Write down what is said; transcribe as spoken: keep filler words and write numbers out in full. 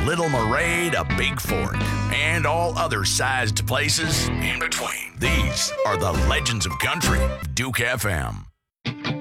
Little Moray to Big Fork, and all other sized places in between. These are the legends of country, Duke F M.